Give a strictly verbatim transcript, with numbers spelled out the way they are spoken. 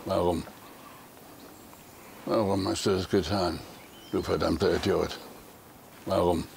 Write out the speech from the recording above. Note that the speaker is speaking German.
Warum? Warum hast du das getan, du verdammter Idiot? Warum?